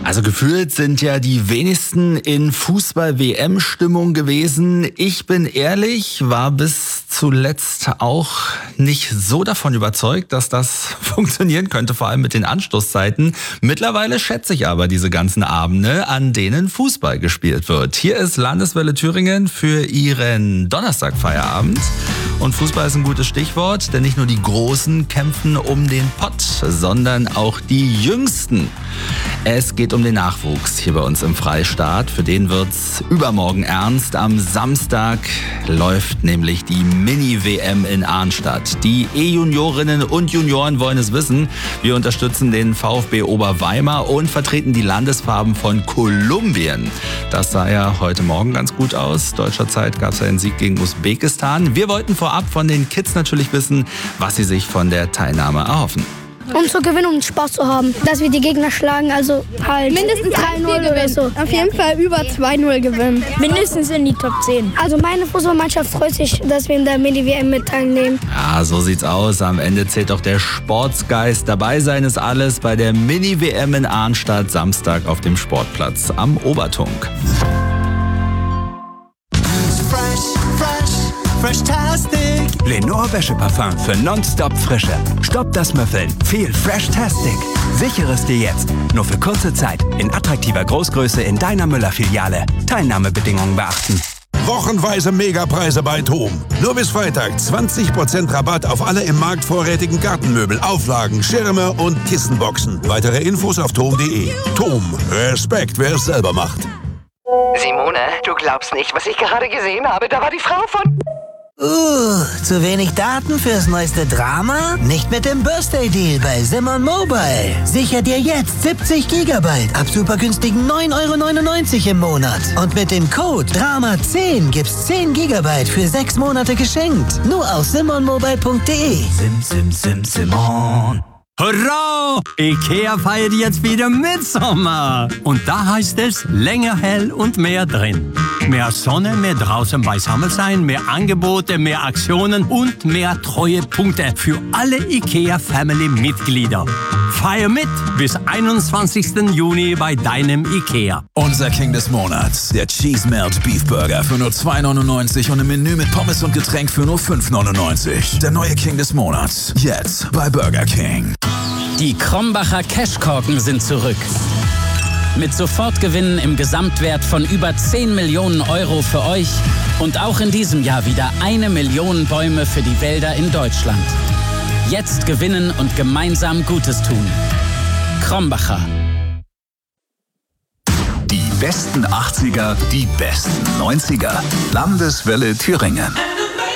Also gefühlt sind ja die wenigsten in Fußball-WM-Stimmung gewesen. Ich bin ehrlich, war bis zuletzt auch nicht so davon überzeugt, dass das funktionieren könnte, vor allem mit den Anstoßzeiten. Mittlerweile schätze ich aber diese ganzen Abende, an denen Fußball gespielt wird. Hier ist Landeswelle Thüringen für Ihren Donnerstagfeierabend. Und Fußball ist ein gutes Stichwort, denn nicht nur die Großen kämpfen um den Pott, sondern auch die Jüngsten. Es geht um den Nachwuchs hier bei uns im Freistaat. Für den wird's übermorgen ernst. Am Samstag läuft nämlich die Mini-WM in Arnstadt. Die E-Juniorinnen und Junioren wollen es wissen. Wir unterstützen den VfB Oberweimar und vertreten die Landesfarben von Kolumbien. Das sah ja heute Morgen ganz gut aus. Deutscher Zeit gab es ja einen Sieg gegen Usbekistan. Wir wollten vorab von den Kids natürlich wissen, was sie sich von der Teilnahme erhoffen. Um zu gewinnen, um Spaß zu haben. Dass wir die Gegner schlagen, also halt mindestens 3-0 oder so. Auf jeden Fall über 2-0 gewinnen. Mindestens in die Top 10. Also meine Fußballmannschaft freut sich, dass wir in der Mini-WM mit teilnehmen. Ja, so sieht's aus. Am Ende zählt doch der Sportsgeist. Dabei sein ist alles bei der Mini-WM in Arnstadt, Samstag auf dem Sportplatz am Obertunk. Fresh-tastic. Lenore Wäscheparfum für nonstop Frische. Stopp das Müffeln. Viel Fresh-tastic. Sichere es dir jetzt. Nur für kurze Zeit. In attraktiver Großgröße in deiner Müller-Filiale. Teilnahmebedingungen beachten. Wochenweise Megapreise bei TOM. Nur bis Freitag 20% Rabatt auf alle im Markt vorrätigen Gartenmöbel, Auflagen, Schirme und Kissenboxen. Weitere Infos auf tom.de. TOM. Respekt, wer es selber macht. Simone, du glaubst nicht, was ich gerade gesehen habe. Da war die Frau von... Zu wenig Daten fürs neueste Drama? Nicht mit dem Birthday Deal bei Simon Mobile. Sicher dir jetzt 70 GB ab super günstigen 9,99 € im Monat. Und mit dem Code DRAMA10 gibt's 10 GB für 6 Monate geschenkt. Nur auf simonmobile.de. Simon. Hurra! IKEA feiert jetzt wieder Mitsommer. Und da heißt es länger hell und mehr drin. Mehr Sonne, mehr draußen beisammen sein, mehr Angebote, mehr Aktionen und mehr Treuepunkte für alle IKEA-Family-Mitglieder. Feier mit bis 21. Juni bei deinem IKEA. Unser King des Monats, der Cheese Melt Beef Burger für nur 2,99 € und ein Menü mit Pommes und Getränk für nur 5,99 €. Der neue King des Monats, jetzt bei Burger King. Die Krombacher Cashkorken sind zurück. Mit Sofortgewinnen im Gesamtwert von über 10 Millionen € für euch und auch in diesem Jahr wieder 1 Million Bäume für die Wälder in Deutschland. Jetzt gewinnen und gemeinsam Gutes tun. Krombacher. Die besten 80er, die besten 90er. Landeswelle Thüringen.